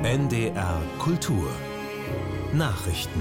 NDR Kultur Nachrichten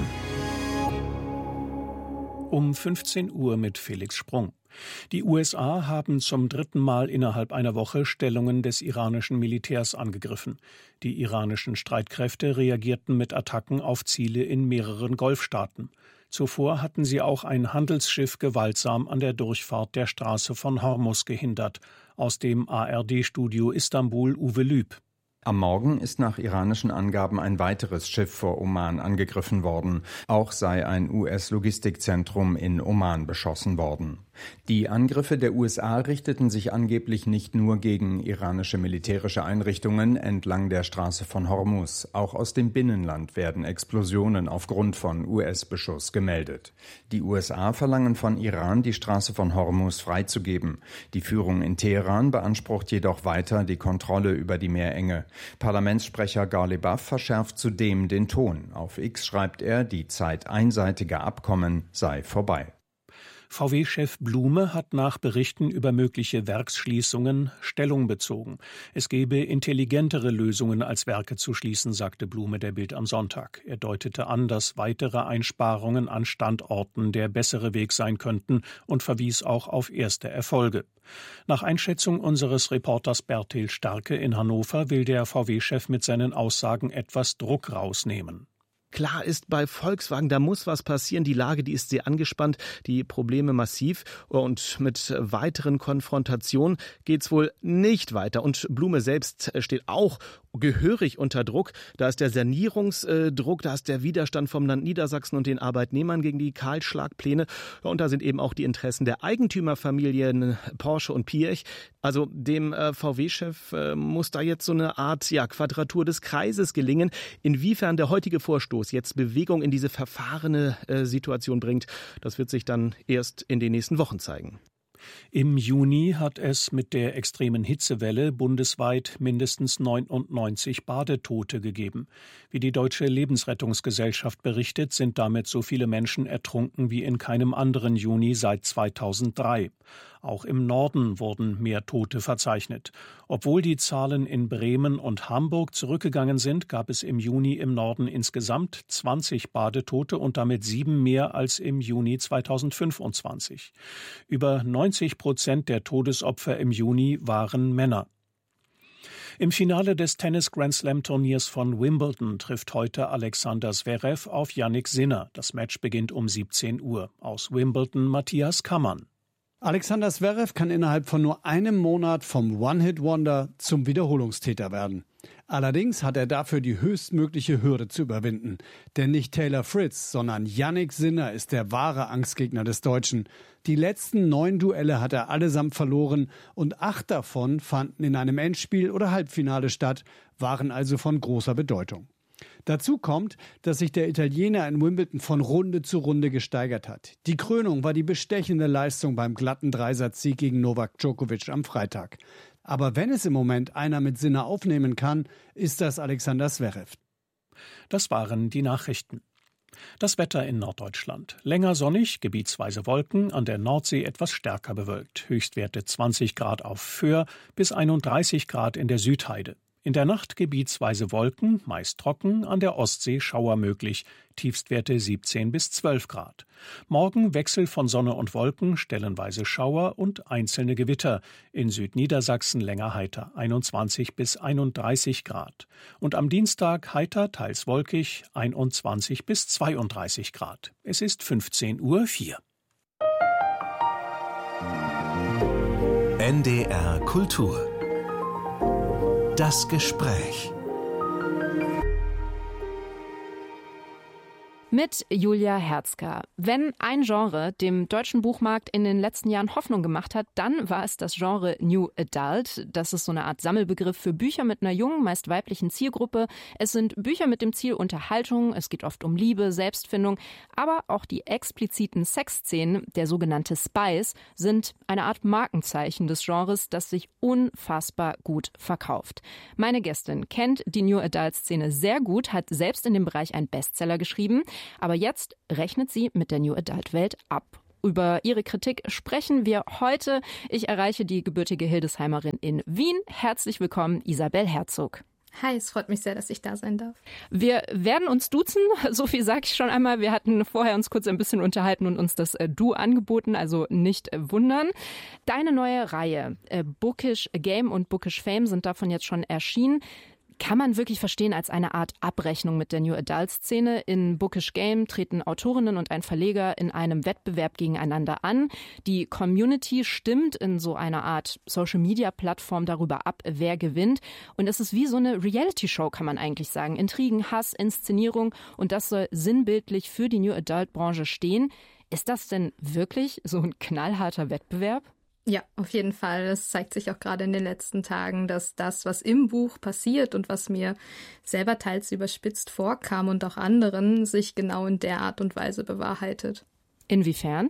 um 15 Uhr mit Felix Sprung. Die USA haben zum dritten Mal innerhalb einer Woche Stellungen des iranischen Militärs angegriffen. Die iranischen Streitkräfte reagierten mit Attacken auf Ziele in mehreren Golfstaaten. Zuvor hatten sie auch ein Handelsschiff gewaltsam an der Durchfahrt der Straße von Hormuz gehindert. Aus dem ARD-Studio Istanbul Uwe Lüb. Am Morgen ist nach iranischen Angaben ein weiteres Schiff vor Oman angegriffen worden. Auch sei ein US-Logistikzentrum in Oman beschossen worden. Die Angriffe der USA richteten sich angeblich nicht nur gegen iranische militärische Einrichtungen entlang der Straße von Hormuz. Auch aus dem Binnenland werden Explosionen aufgrund von US-Beschuss gemeldet. Die USA verlangen von Iran, die Straße von Hormuz freizugeben. Die Führung in Teheran beansprucht jedoch weiter die Kontrolle über die Meerenge. Parlamentssprecher Ghalibaf verschärft zudem den Ton. Auf X schreibt er, die Zeit einseitiger Abkommen sei vorbei. VW-Chef Blume hat nach Berichten über mögliche Werksschließungen Stellung bezogen. Es gebe intelligentere Lösungen als Werke zu schließen, sagte Blume der Bild am Sonntag. Er deutete an, dass weitere Einsparungen an Standorten der bessere Weg sein könnten und verwies auch auf erste Erfolge. Nach Einschätzung unseres Reporters Bertil Starke in Hannover will der VW-Chef mit seinen Aussagen etwas Druck rausnehmen. Klar ist bei Volkswagen, da muss was passieren. Die Lage, die ist sehr angespannt, die Probleme massiv. Und mit weiteren Konfrontationen geht's wohl nicht weiter. Und Blume selbst steht auch gehörig unter Druck. Da ist der Sanierungsdruck, da ist der Widerstand vom Land Niedersachsen und den Arbeitnehmern gegen die Kahlschlagpläne. Und da sind eben auch die Interessen der Eigentümerfamilien Porsche und Piech. Also dem VW-Chef muss da jetzt so eine Art Quadratur des Kreises gelingen. Inwiefern der heutige Vorstoß jetzt Bewegung in diese verfahrene Situation bringt, das wird sich dann erst in den nächsten Wochen zeigen. Im Juni hat es mit der extremen Hitzewelle bundesweit mindestens 99 Badetote gegeben. Wie die Deutsche Lebensrettungsgesellschaft berichtet, sind damit so viele Menschen ertrunken wie in keinem anderen Juni seit 2003. Auch im Norden wurden mehr Tote verzeichnet. Obwohl die Zahlen in Bremen und Hamburg zurückgegangen sind, gab es im Juni im Norden insgesamt 20 Badetote und damit 7 mehr als im Juni 2025. Über 90% der Todesopfer im Juni waren Männer. Im Finale des Tennis-Grand-Slam-Turniers von Wimbledon trifft heute Alexander Zverev auf Jannik Sinner. Das Match beginnt um 17 Uhr. Aus Wimbledon Matthias Kammann. Alexander Zverev kann innerhalb von nur einem Monat vom One-Hit-Wonder zum Wiederholungstäter werden. Allerdings hat er dafür die höchstmögliche Hürde zu überwinden. Denn nicht Taylor Fritz, sondern Jannik Sinner ist der wahre Angstgegner des Deutschen. Die letzten 9 Duelle hat er allesamt verloren und 8 davon fanden in einem Endspiel oder Halbfinale statt, waren also von großer Bedeutung. Dazu kommt, dass sich der Italiener in Wimbledon von Runde zu Runde gesteigert hat. Die Krönung war die bestechende Leistung beim glatten Dreisatzsieg gegen Novak Djokovic am Freitag. Aber wenn es im Moment einer mit Sinner aufnehmen kann, ist das Alexander Zverev. Das waren die Nachrichten. Das Wetter in Norddeutschland. Länger sonnig, gebietsweise Wolken, an der Nordsee etwas stärker bewölkt. Höchstwerte 20 Grad auf Föhr bis 31 Grad in der Südheide. In der Nacht gebietsweise Wolken, meist trocken, an der Ostsee Schauer möglich, Tiefstwerte 17 bis 12 Grad. Morgen Wechsel von Sonne und Wolken, stellenweise Schauer und einzelne Gewitter. In Südniedersachsen länger heiter, 21 bis 31 Grad. Und am Dienstag heiter, teils wolkig, 21 bis 32 Grad. Es ist 15:04 Uhr. NDR Kultur Das Gespräch mit Julia Herzka. Wenn ein Genre dem deutschen Buchmarkt in den letzten Jahren Hoffnung gemacht hat, dann war es das Genre New Adult. Das ist so eine Art Sammelbegriff für Bücher mit einer jungen, meist weiblichen Zielgruppe. Es sind Bücher mit dem Ziel Unterhaltung, es geht oft um Liebe, Selbstfindung, aber auch die expliziten Sexszenen, der sogenannte Spice, sind eine Art Markenzeichen des Genres, das sich unfassbar gut verkauft. Meine Gästin kennt die New Adult-Szene sehr gut, hat selbst in dem Bereich einen Bestseller geschrieben. Aber jetzt rechnet sie mit der New Adult-Welt ab. Über ihre Kritik sprechen wir heute. Ich erreiche die gebürtige Hildesheimerin in Wien. Herzlich willkommen, Isabel Herzog. Hi, es freut mich sehr, dass ich da sein darf. Wir werden uns duzen, so viel sage ich schon einmal. Wir hatten vorher uns kurz ein bisschen unterhalten und uns das Du angeboten, also nicht wundern. Deine neue Reihe, Bookish Game und Bookish Fame, sind davon jetzt schon erschienen. Kann man wirklich verstehen als eine Art Abrechnung mit der New Adult-Szene. In Bookish Game treten Autorinnen und ein Verleger in einem Wettbewerb gegeneinander an. Die Community stimmt in so einer Art Social-Media-Plattform darüber ab, wer gewinnt. Und es ist wie so eine Reality-Show, kann man eigentlich sagen. Intrigen, Hass, Inszenierung, und das soll sinnbildlich für die New Adult-Branche stehen. Ist das denn wirklich so ein knallharter Wettbewerb? Ja, auf jeden Fall. Es zeigt sich auch gerade in den letzten Tagen, dass das, was im Buch passiert und was mir selber teils überspitzt vorkam und auch anderen, sich genau in der Art und Weise bewahrheitet. Inwiefern?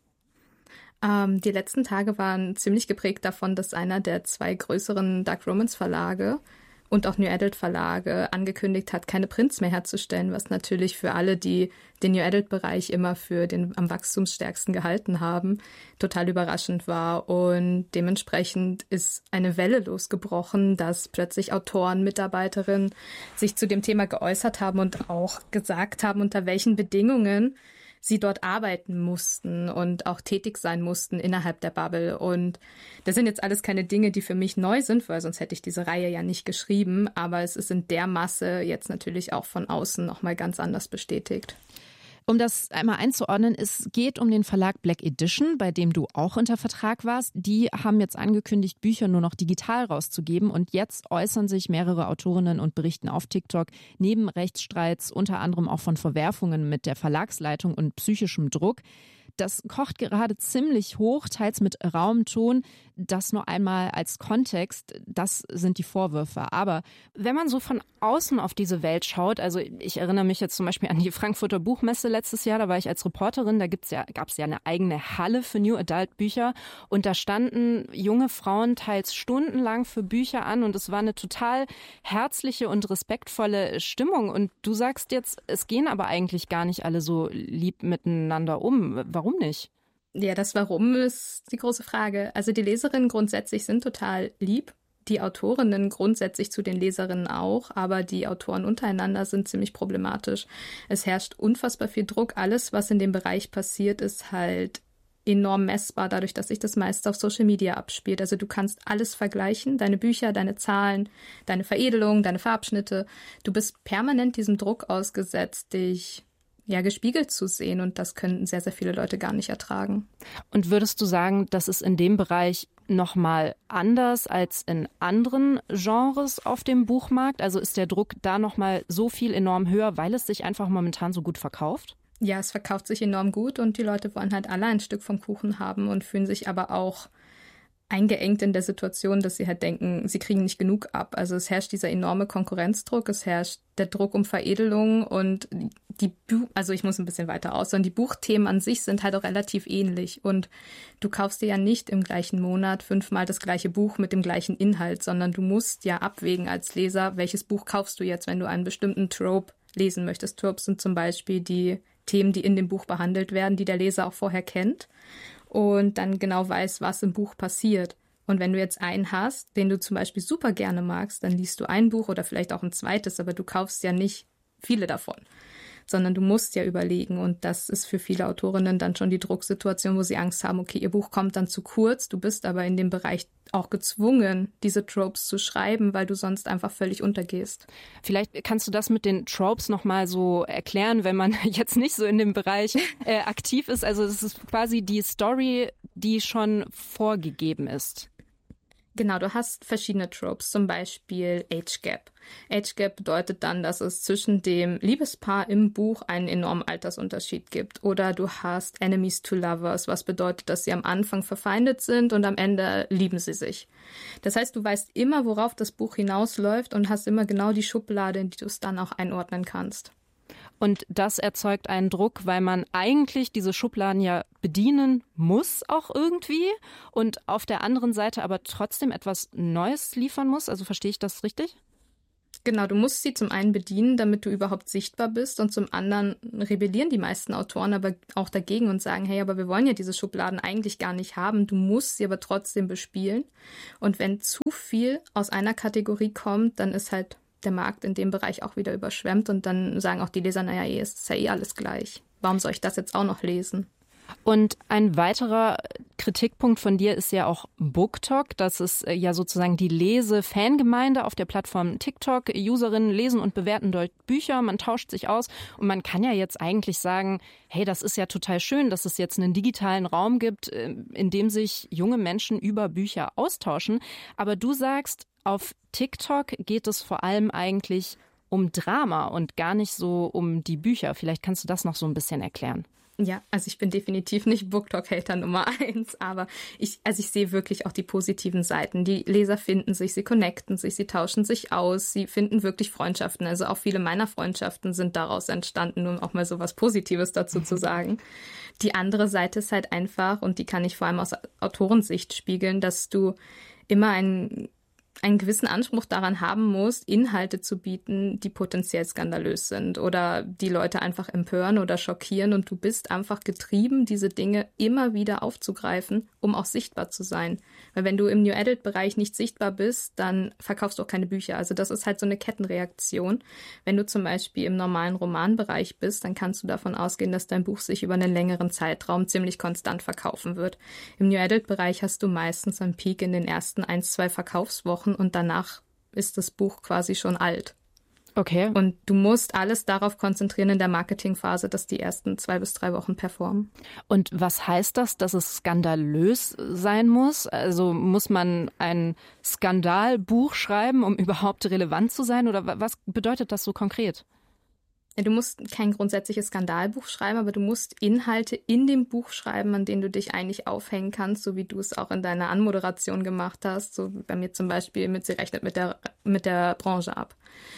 Die letzten Tage waren ziemlich geprägt davon, dass einer der 2 größeren Dark Romance Verlage und auch New Adult Verlage angekündigt hat, keine Prints mehr herzustellen, was natürlich für alle, die den New Adult Bereich immer für den am wachstumsstärksten gehalten haben, total überraschend war. Und dementsprechend ist eine Welle losgebrochen, dass plötzlich Autoren, Mitarbeiterinnen sich zu dem Thema geäußert haben und auch gesagt haben, unter welchen Bedingungen sie dort arbeiten mussten und auch tätig sein mussten innerhalb der Bubble. Und das sind jetzt alles keine Dinge, die für mich neu sind, weil sonst hätte ich diese Reihe ja nicht geschrieben. Aber es ist in der Masse jetzt natürlich auch von außen nochmal ganz anders bestätigt. Um das einmal einzuordnen, es geht um den Verlag Black Edition, bei dem du auch unter Vertrag warst. Die haben jetzt angekündigt, Bücher nur noch digital rauszugeben. Und jetzt äußern sich mehrere Autorinnen und berichten auf TikTok neben Rechtsstreits, unter anderem auch von Verwerfungen mit der Verlagsleitung und psychischem Druck. Das kocht gerade ziemlich hoch, teils mit rauem Ton. Das nur einmal als Kontext, das sind die Vorwürfe. Aber wenn man so von außen auf diese Welt schaut, also ich erinnere mich jetzt zum Beispiel an die Frankfurter Buchmesse letztes Jahr, da war ich als Reporterin, da gab es ja eine eigene Halle für New Adult Bücher und da standen junge Frauen teils stundenlang für Bücher an und es war eine total herzliche und respektvolle Stimmung. Und du sagst jetzt, es gehen aber eigentlich gar nicht alle so lieb miteinander um. Warum nicht? Ja, das Warum ist die große Frage. Also die Leserinnen grundsätzlich sind total lieb, die Autorinnen grundsätzlich zu den Leserinnen auch, aber die Autoren untereinander sind ziemlich problematisch. Es herrscht unfassbar viel Druck. Alles, was in dem Bereich passiert, ist halt enorm messbar, dadurch, dass sich das meiste auf Social Media abspielt. Also du kannst alles vergleichen, deine Bücher, deine Zahlen, deine Veredelung, deine Farbschnitte. Du bist permanent diesem Druck ausgesetzt, dich gespiegelt zu sehen, und das können sehr, sehr viele Leute gar nicht ertragen. Und würdest du sagen, das ist in dem Bereich nochmal anders als in anderen Genres auf dem Buchmarkt? Also ist der Druck da nochmal so viel enorm höher, weil es sich einfach momentan so gut verkauft? Ja, es verkauft sich enorm gut und die Leute wollen halt alle ein Stück vom Kuchen haben und fühlen sich aber auch eingeengt in der Situation, dass sie halt denken, sie kriegen nicht genug ab. Also es herrscht dieser enorme Konkurrenzdruck, es herrscht der Druck um Veredelung und also ich muss ein bisschen weiter ausholen, die Buchthemen an sich sind halt auch relativ ähnlich und du kaufst dir ja nicht im gleichen Monat 5-mal das gleiche Buch mit dem gleichen Inhalt, sondern du musst ja abwägen als Leser, welches Buch kaufst du jetzt, wenn du einen bestimmten Trope lesen möchtest. Tropes sind zum Beispiel die Themen, die in dem Buch behandelt werden, die der Leser auch vorher kennt und dann genau weiß, was im Buch passiert. Und wenn du jetzt einen hast, den du zum Beispiel super gerne magst, dann liest du ein Buch oder vielleicht auch ein zweites, aber du kaufst ja nicht viele davon, sondern du musst ja überlegen. Und das ist für viele Autorinnen dann schon die Drucksituation, wo sie Angst haben, okay, ihr Buch kommt dann zu kurz, du bist aber in dem Bereich auch gezwungen, diese Tropes zu schreiben, weil du sonst einfach völlig untergehst. Vielleicht kannst du das mit den Tropes nochmal so erklären, wenn man jetzt nicht so in dem Bereich aktiv ist. Also es ist quasi die Story, die schon vorgegeben ist. Genau, du hast verschiedene Tropes, zum Beispiel Age Gap. Age Gap bedeutet dann, dass es zwischen dem Liebespaar im Buch einen enormen Altersunterschied gibt. Oder du hast Enemies to Lovers, was bedeutet, dass sie am Anfang verfeindet sind und am Ende lieben sie sich. Das heißt, du weißt immer, worauf das Buch hinausläuft und hast immer genau die Schublade, in die du es dann auch einordnen kannst. Und das erzeugt einen Druck, weil man eigentlich diese Schubladen ja bedienen muss auch irgendwie und auf der anderen Seite aber trotzdem etwas Neues liefern muss. Also verstehe ich das richtig? Genau, du musst sie zum einen bedienen, damit du überhaupt sichtbar bist und zum anderen rebellieren die meisten Autoren aber auch dagegen und sagen, hey, aber wir wollen ja diese Schubladen eigentlich gar nicht haben, du musst sie aber trotzdem bespielen. Und wenn zu viel aus einer Kategorie kommt, dann ist halt der Markt in dem Bereich auch wieder überschwemmt und dann sagen auch die Leser, naja, es ist ja eh alles gleich. Warum soll ich das jetzt auch noch lesen? Und ein weiterer Kritikpunkt von dir ist ja auch BookTok. Das ist ja sozusagen die Lese-Fangemeinde auf der Plattform TikTok. Userinnen lesen und bewerten dort Bücher, man tauscht sich aus und man kann ja jetzt eigentlich sagen, hey, das ist ja total schön, dass es jetzt einen digitalen Raum gibt, in dem sich junge Menschen über Bücher austauschen. Aber du sagst, auf TikTok geht es vor allem eigentlich um Drama und gar nicht so um die Bücher. Vielleicht kannst du das noch so ein bisschen erklären. Ja, also ich bin definitiv nicht BookTok-Hater Nummer 1, aber ich sehe wirklich auch die positiven Seiten. Die Leser finden sich, sie connecten sich, sie tauschen sich aus, sie finden wirklich Freundschaften. Also auch viele meiner Freundschaften sind daraus entstanden, um auch mal so was Positives dazu zu sagen. Die andere Seite ist halt einfach, und die kann ich vor allem aus Autorensicht spiegeln, dass du immer einen gewissen Anspruch daran haben musst, Inhalte zu bieten, die potenziell skandalös sind oder die Leute einfach empören oder schockieren und du bist einfach getrieben, diese Dinge immer wieder aufzugreifen, um auch sichtbar zu sein. Weil wenn du im New Adult-Bereich nicht sichtbar bist, dann verkaufst du auch keine Bücher. Also das ist halt so eine Kettenreaktion. Wenn du zum Beispiel im normalen Romanbereich bist, dann kannst du davon ausgehen, dass dein Buch sich über einen längeren Zeitraum ziemlich konstant verkaufen wird. Im New Adult-Bereich hast du meistens einen Peak in den ersten 1-2 Verkaufswochen und danach ist das Buch quasi schon alt. Okay. Und du musst alles darauf konzentrieren in der Marketingphase, dass die ersten 2 bis 3 Wochen performen. Und was heißt das, dass es skandalös sein muss? Also muss man ein Skandalbuch schreiben, um überhaupt relevant zu sein? Oder was bedeutet das so konkret? Du musst kein grundsätzliches Skandalbuch schreiben, aber du musst Inhalte in dem Buch schreiben, an denen du dich eigentlich aufhängen kannst, so wie du es auch in deiner Anmoderation gemacht hast. So bei mir zum Beispiel sie rechnet mit der Branche ab.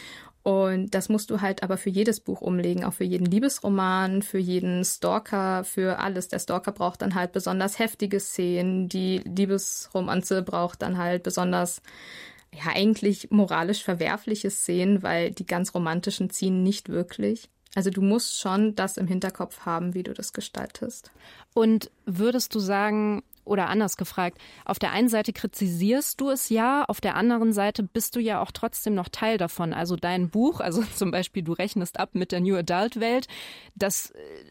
Und das musst du halt aber für jedes Buch umlegen, auch für jeden Liebesroman, für jeden Stalker, für alles. Der Stalker braucht dann halt besonders heftige Szenen, die Liebesromanze braucht dann halt besonders eigentlich moralisch verwerfliche Szenen, weil die ganz romantischen ziehen nicht wirklich. Also du musst schon das im Hinterkopf haben, wie du das gestaltest. Und würdest du sagen, oder anders gefragt, auf der einen Seite kritisierst du es ja, auf der anderen Seite bist du ja auch trotzdem noch Teil davon. Also dein Buch, also zum Beispiel du rechnest ab mit der New Adult Welt, das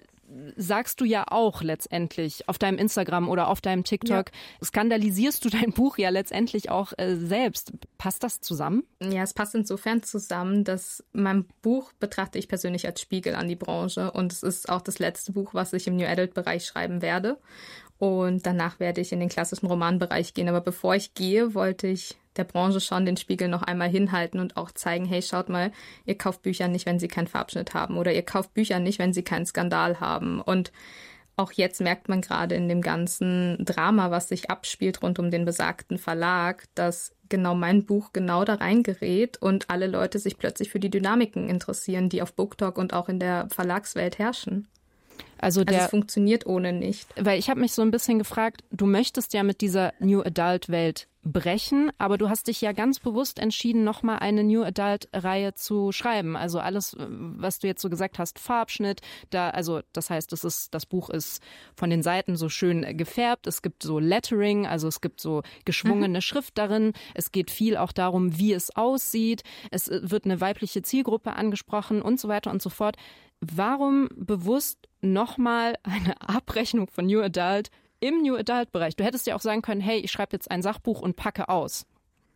sagst du ja auch letztendlich auf deinem Instagram oder auf deinem TikTok. Ja. Skandalisierst du dein Buch ja letztendlich auch selbst. Passt das zusammen? Ja, es passt insofern zusammen, dass mein Buch betrachte ich persönlich als Spiegel an die Branche und es ist auch das letzte Buch, was ich im New Adult-Bereich schreiben werde. Und danach werde ich in den klassischen Romanbereich gehen. Aber bevor ich gehe, wollte ich der Branche schon den Spiegel noch einmal hinhalten und auch zeigen, hey, schaut mal, ihr kauft Bücher nicht, wenn sie keinen Farbschnitt haben oder ihr kauft Bücher nicht, wenn sie keinen Skandal haben. Und auch jetzt merkt man gerade in dem ganzen Drama, was sich abspielt rund um den besagten Verlag, dass genau mein Buch genau da reingerät und alle Leute sich plötzlich für die Dynamiken interessieren, die auf BookTok und auch in der Verlagswelt herrschen. Also es funktioniert ohne nicht. Weil ich habe mich so ein bisschen gefragt, du möchtest ja mit dieser New Adult Welt brechen, aber du hast dich ja ganz bewusst entschieden, nochmal eine New Adult Reihe zu schreiben. Also alles, was du jetzt so gesagt hast, Farbschnitt, das heißt, das Buch ist von den Seiten so schön gefärbt. Es gibt so Lettering, also es gibt so geschwungene Schrift darin. Es geht viel auch darum, wie es aussieht. Es wird eine weibliche Zielgruppe angesprochen und so weiter und so fort. Warum bewusst nochmal eine Abrechnung von New Adult im New Adult-Bereich? Du hättest ja auch sagen können, hey, ich schreibe jetzt ein Sachbuch und packe aus.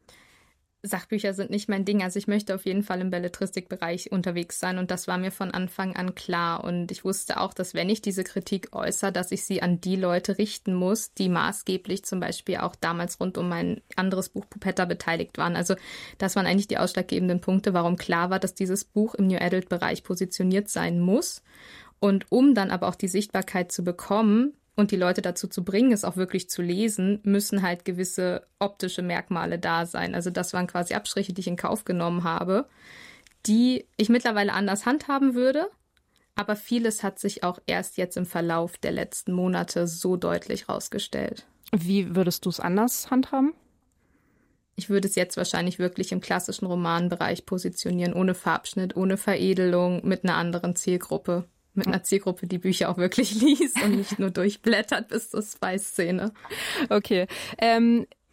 Sachbücher sind nicht mein Ding. Also ich möchte auf jeden Fall im Belletristikbereich unterwegs sein und das war mir von Anfang an klar. Und ich wusste auch, dass wenn ich diese Kritik äußere, dass ich sie an die Leute richten muss, die maßgeblich zum Beispiel auch damals rund um mein anderes Buch Pupetta beteiligt waren. Also das waren eigentlich die ausschlaggebenden Punkte, warum klar war, dass dieses Buch im New Adult-Bereich positioniert sein muss. Und um dann aber auch die Sichtbarkeit zu bekommen und die Leute dazu zu bringen, es auch wirklich zu lesen, müssen halt gewisse optische Merkmale da sein. Also das waren quasi Abstriche, die ich in Kauf genommen habe, die ich mittlerweile anders handhaben würde. Aber vieles hat sich auch erst jetzt im Verlauf der letzten Monate so deutlich rausgestellt. Wie würdest du es anders handhaben? Ich würde es jetzt wahrscheinlich wirklich im klassischen Romanbereich positionieren, ohne Farbschnitt, ohne Veredelung, mit einer anderen Zielgruppe. Mit einer Zielgruppe, die Bücher auch wirklich liest und nicht nur durchblättert bis zur Spy-Szene. Okay.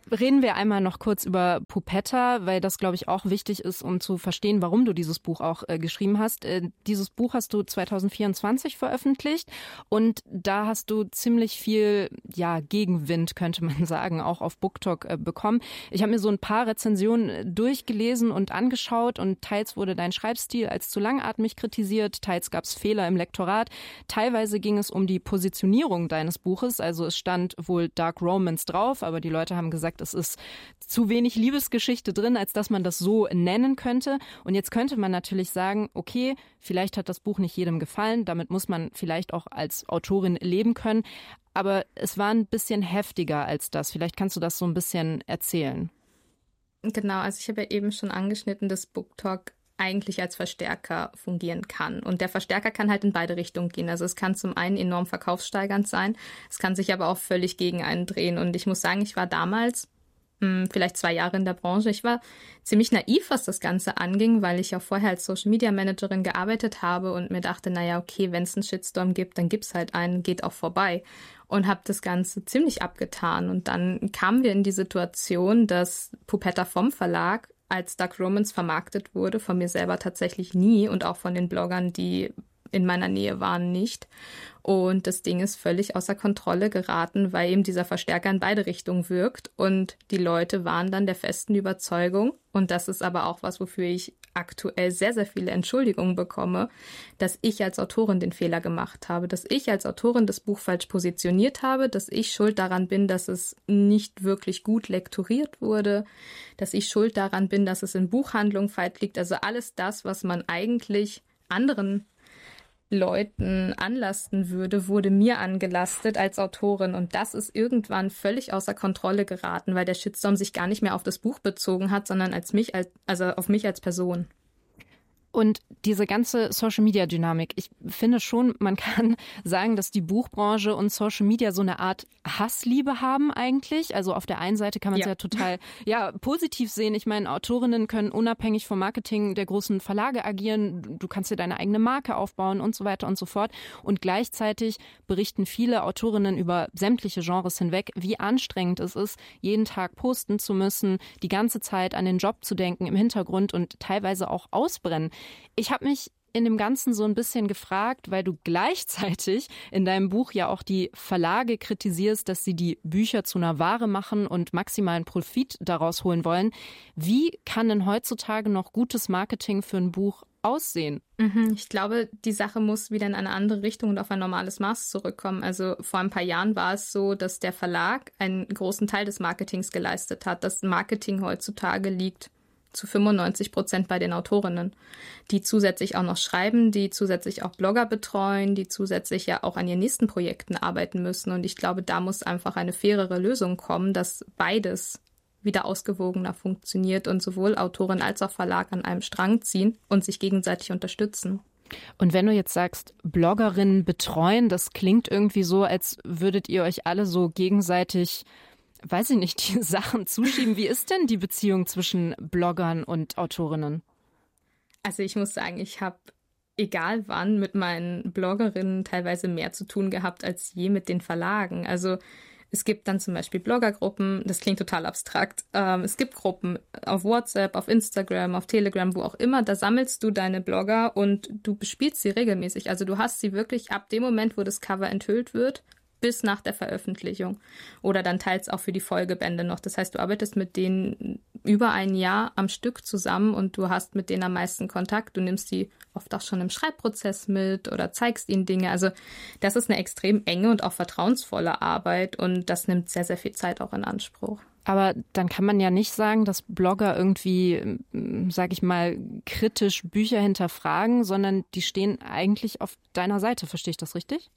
Reden wir einmal noch kurz über Pupetta, weil das, glaube ich, auch wichtig ist, um zu verstehen, warum du dieses Buch auch geschrieben hast. Dieses Buch hast du 2024 veröffentlicht und da hast du ziemlich viel Gegenwind, könnte man sagen, auch auf BookTok bekommen. Ich habe mir so ein paar Rezensionen durchgelesen und angeschaut und teils wurde dein Schreibstil als zu langatmig kritisiert, teils gab es Fehler im Lektorat, teilweise ging es um die Positionierung deines Buches, also es stand wohl Dark Romance drauf, aber die Leute haben gesagt, es ist zu wenig Liebesgeschichte drin, als dass man das so nennen könnte. Und jetzt könnte man natürlich sagen, okay, vielleicht hat das Buch nicht jedem gefallen, damit muss man vielleicht auch als Autorin leben können. Aber es war ein bisschen heftiger als das. Vielleicht kannst du das so ein bisschen erzählen. Genau, also ich habe ja eben schon angeschnitten, dass BookTok eigentlich als Verstärker fungieren kann. Und der Verstärker kann halt in beide Richtungen gehen. Also es kann zum einen enorm verkaufssteigernd sein, es kann sich aber auch völlig gegen einen drehen. Und ich muss sagen, ich war damals vielleicht 2 Jahre in der Branche. Ich war ziemlich naiv, was das Ganze anging, weil ich ja vorher als Social-Media-Managerin gearbeitet habe und mir dachte, naja, okay, wenn es einen Shitstorm gibt, dann gibt's halt einen, geht auch vorbei. Und habe das Ganze ziemlich abgetan. Und dann kamen wir in die Situation, dass Pupetta vom Verlag als Dark Romance vermarktet wurde, von mir selber tatsächlich nie und auch von den Bloggern, die in meiner Nähe waren, nicht. Und das Ding ist völlig außer Kontrolle geraten, weil eben dieser Verstärker in beide Richtungen wirkt und die Leute waren dann der festen Überzeugung, und das ist aber auch was, wofür ich aktuell sehr, sehr viele Entschuldigungen bekomme, dass ich als Autorin den Fehler gemacht habe, dass ich als Autorin das Buch falsch positioniert habe, dass ich schuld daran bin, dass es nicht wirklich gut lektoriert wurde, dass ich schuld daran bin, dass es in Buchhandlungen falsch liegt. Also alles das, was man eigentlich anderen Leuten anlasten würde, wurde mir angelastet als Autorin. Und das ist irgendwann völlig außer Kontrolle geraten, weil der Shitstorm sich gar nicht mehr auf das Buch bezogen hat, sondern auf mich als Person. Und diese ganze Social-Media-Dynamik, ich finde schon, man kann sagen, dass die Buchbranche und Social Media so eine Art Hassliebe haben eigentlich. Also auf der einen Seite kann man es ja total positiv sehen. Ich meine, Autorinnen können unabhängig vom Marketing der großen Verlage agieren. Du kannst dir deine eigene Marke aufbauen und so weiter und so fort. Und gleichzeitig berichten viele Autorinnen über sämtliche Genres hinweg, wie anstrengend es ist, jeden Tag posten zu müssen, die ganze Zeit an den Job zu denken im Hintergrund und teilweise auch ausbrennen. Ich habe mich in dem Ganzen so ein bisschen gefragt, weil du gleichzeitig in deinem Buch ja auch die Verlage kritisierst, dass sie die Bücher zu einer Ware machen und maximalen Profit daraus holen wollen. Wie kann denn heutzutage noch gutes Marketing für ein Buch aussehen? Ich glaube, die Sache muss wieder in eine andere Richtung und auf ein normales Maß zurückkommen. Also vor ein paar Jahren war es so, dass der Verlag einen großen Teil des Marketings geleistet hat. Das Marketing heutzutage liegt zu 95% bei den Autorinnen, die zusätzlich auch noch schreiben, die zusätzlich auch Blogger betreuen, die zusätzlich ja auch an ihren nächsten Projekten arbeiten müssen. Und ich glaube, da muss einfach eine fairere Lösung kommen, dass beides wieder ausgewogener funktioniert und sowohl Autorin als auch Verlag an einem Strang ziehen und sich gegenseitig unterstützen. Und wenn du jetzt sagst, Bloggerinnen betreuen, das klingt irgendwie so, als würdet ihr euch alle so gegenseitig, weiß ich nicht, die Sachen zuschieben. Wie ist denn die Beziehung zwischen Bloggern und Autorinnen? Also ich muss sagen, ich habe egal wann mit meinen Bloggerinnen teilweise mehr zu tun gehabt als je mit den Verlagen. Also es gibt dann zum Beispiel Bloggergruppen, das klingt total abstrakt. Es gibt Gruppen auf WhatsApp, auf Instagram, auf Telegram, wo auch immer. Da sammelst du deine Blogger und du bespielst sie regelmäßig. Also du hast sie wirklich ab dem Moment, wo das Cover enthüllt wird, bis nach der Veröffentlichung oder dann teils auch für die Folgebände noch. Das heißt, du arbeitest mit denen über ein Jahr am Stück zusammen und du hast mit denen am meisten Kontakt. Du nimmst die oft auch schon im Schreibprozess mit oder zeigst ihnen Dinge. Also das ist eine extrem enge und auch vertrauensvolle Arbeit und das nimmt sehr, sehr viel Zeit auch in Anspruch. Aber dann kann man ja nicht sagen, dass Blogger irgendwie, sag ich mal, kritisch Bücher hinterfragen, sondern die stehen eigentlich auf deiner Seite. Verstehe ich das richtig?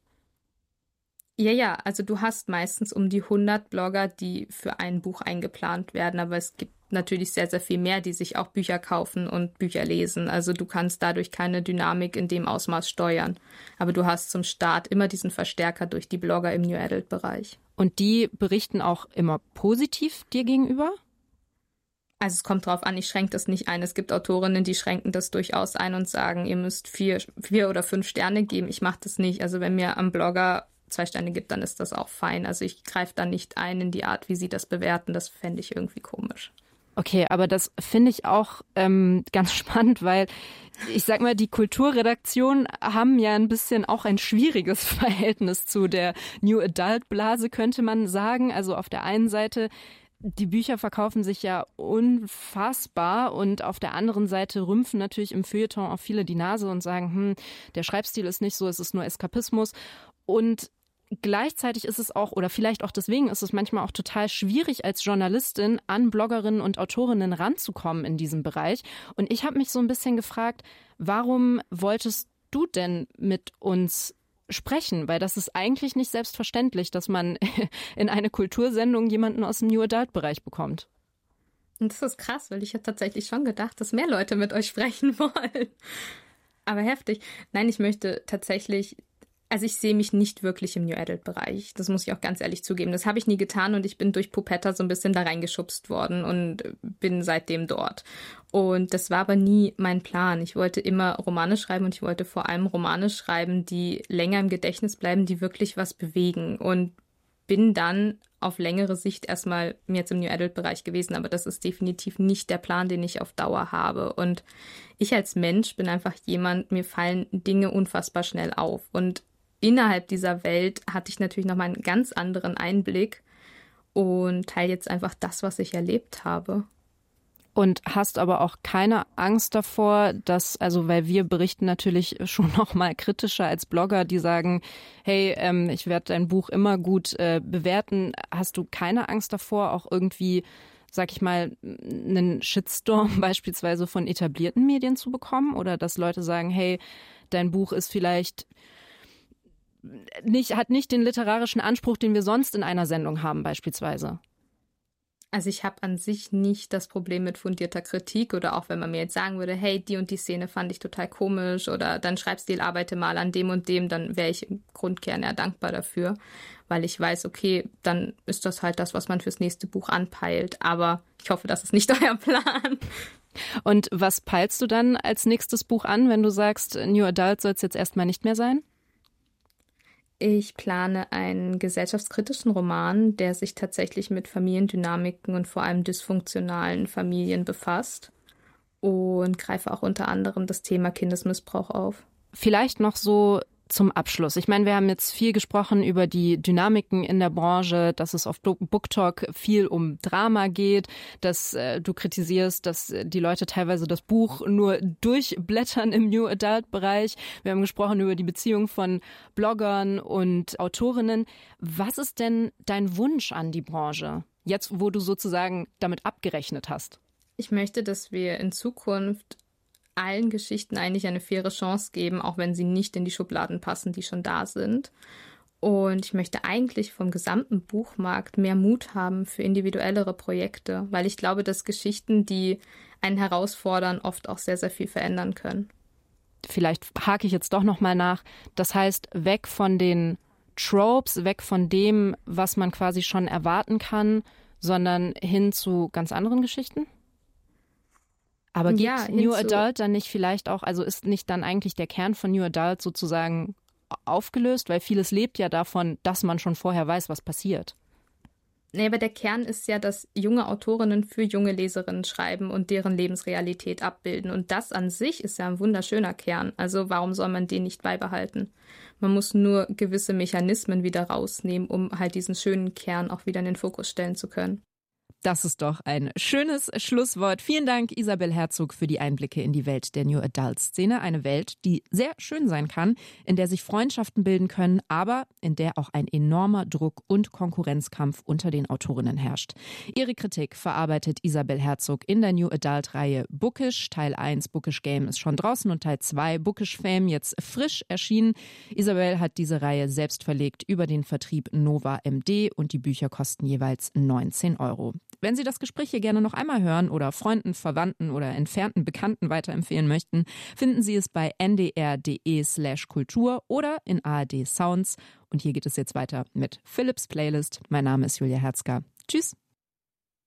Ja, also du hast meistens um die 100 Blogger, die für ein Buch eingeplant werden, aber es gibt natürlich sehr, sehr viel mehr, die sich auch Bücher kaufen und Bücher lesen. Also du kannst dadurch keine Dynamik in dem Ausmaß steuern. Aber du hast zum Start immer diesen Verstärker durch die Blogger im New Adult-Bereich. Und die berichten auch immer positiv dir gegenüber? Also es kommt drauf an, ich schränke das nicht ein. Es gibt Autorinnen, die schränken das durchaus ein und sagen, ihr müsst 4 oder 5 Sterne geben. Ich mache das nicht. Also wenn mir am Blogger 2 Sterne gibt, dann ist das auch fein. Also ich greife da nicht ein in die Art, wie sie das bewerten. Das fände ich irgendwie komisch. Okay, aber das finde ich auch ganz spannend, weil ich sag mal, die Kulturredaktionen haben ja ein bisschen auch ein schwieriges Verhältnis zu der New Adult Blase, könnte man sagen. Also auf der einen Seite, die Bücher verkaufen sich ja unfassbar und auf der anderen Seite rümpfen natürlich im Feuilleton auch viele die Nase und sagen, der Schreibstil ist nicht so, es ist nur Eskapismus. Und gleichzeitig ist es auch, oder vielleicht auch deswegen ist es manchmal auch total schwierig als Journalistin an Bloggerinnen und Autorinnen ranzukommen in diesem Bereich. Und ich habe mich so ein bisschen gefragt, warum wolltest du denn mit uns sprechen? Weil das ist eigentlich nicht selbstverständlich, dass man in eine Kultursendung jemanden aus dem New Adult-Bereich bekommt. Und das ist krass, weil ich hätte tatsächlich schon gedacht, dass mehr Leute mit euch sprechen wollen. Aber heftig. Nein, ich möchte tatsächlich... Also ich sehe mich nicht wirklich im New Adult-Bereich. Das muss ich auch ganz ehrlich zugeben. Das habe ich nie getan und ich bin durch Popetta so ein bisschen da reingeschubst worden und bin seitdem dort. Und das war aber nie mein Plan. Ich wollte immer Romane schreiben und ich wollte vor allem Romane schreiben, die länger im Gedächtnis bleiben, die wirklich was bewegen. Und bin dann auf längere Sicht erstmal jetzt im New Adult-Bereich gewesen. Aber das ist definitiv nicht der Plan, den ich auf Dauer habe. Und ich als Mensch bin einfach jemand, mir fallen Dinge unfassbar schnell auf. Und innerhalb dieser Welt hatte ich natürlich nochmal einen ganz anderen Einblick und teile jetzt einfach das, was ich erlebt habe. Und hast aber auch keine Angst davor, dass, also weil wir berichten natürlich schon noch mal kritischer als Blogger, die sagen, hey, ich werde dein Buch immer gut bewerten. Hast du keine Angst davor, auch irgendwie, sag ich mal, einen Shitstorm beispielsweise von etablierten Medien zu bekommen? Oder dass Leute sagen, hey, dein Buch ist vielleicht hat nicht den literarischen Anspruch, den wir sonst in einer Sendung haben beispielsweise? Also ich habe an sich nicht das Problem mit fundierter Kritik oder auch wenn man mir jetzt sagen würde, hey, die und die Szene fand ich total komisch oder dein Schreibstil arbeite mal an dem und dem, dann wäre ich im Grundkern eher dankbar dafür, weil ich weiß, okay, dann ist das halt das, was man fürs nächste Buch anpeilt. Aber ich hoffe, das ist nicht euer Plan. Und was peilst du dann als nächstes Buch an, wenn du sagst, New Adult soll es jetzt erstmal nicht mehr sein? Ich plane einen gesellschaftskritischen Roman, der sich tatsächlich mit Familiendynamiken und vor allem dysfunktionalen Familien befasst und greife auch unter anderem das Thema Kindesmissbrauch auf. Vielleicht noch so zum Abschluss. Ich meine, wir haben jetzt viel gesprochen über die Dynamiken in der Branche, dass es auf BookTok viel um Drama geht, dass du kritisierst, dass die Leute teilweise das Buch nur durchblättern im New Adult-Bereich. Wir haben gesprochen über die Beziehung von Bloggern und Autorinnen. Was ist denn dein Wunsch an die Branche, jetzt wo du sozusagen damit abgerechnet hast? Ich möchte, dass wir in Zukunft allen Geschichten eigentlich eine faire Chance geben, auch wenn sie nicht in die Schubladen passen, die schon da sind. Und ich möchte eigentlich vom gesamten Buchmarkt mehr Mut haben für individuellere Projekte, weil ich glaube, dass Geschichten, die einen herausfordern, oft auch sehr, sehr viel verändern können. Vielleicht hake ich jetzt doch nochmal nach. Das heißt, weg von den Tropes, weg von dem, was man quasi schon erwarten kann, sondern hin zu ganz anderen Geschichten? Aber geht New Adult dann nicht vielleicht auch, also ist nicht dann eigentlich der Kern von New Adult sozusagen aufgelöst? Weil vieles lebt ja davon, dass man schon vorher weiß, was passiert. Nee, aber der Kern ist ja, dass junge Autorinnen für junge Leserinnen schreiben und deren Lebensrealität abbilden. Und das an sich ist ja ein wunderschöner Kern. Also warum soll man den nicht beibehalten? Man muss nur gewisse Mechanismen wieder rausnehmen, um halt diesen schönen Kern auch wieder in den Fokus stellen zu können. Das ist doch ein schönes Schlusswort. Vielen Dank, Isabel Herzog, für die Einblicke in die Welt der New Adult-Szene. Eine Welt, die sehr schön sein kann, in der sich Freundschaften bilden können, aber in der auch ein enormer Druck und Konkurrenzkampf unter den Autorinnen herrscht. Ihre Kritik verarbeitet Isabel Herzog in der New Adult-Reihe Bookish. Teil 1 Bookish Game ist schon draußen und Teil 2 Bookish Fame jetzt frisch erschienen. Isabel hat diese Reihe selbst verlegt über den Vertrieb Nova MD und die Bücher kosten jeweils 19 €. Wenn Sie das Gespräch hier gerne noch einmal hören oder Freunden, Verwandten oder entfernten Bekannten weiterempfehlen möchten, finden Sie es bei ndr.de/kultur oder in ARD Sounds. Und hier geht es jetzt weiter mit Philips Playlist. Mein Name ist Julia Herzger. Tschüss.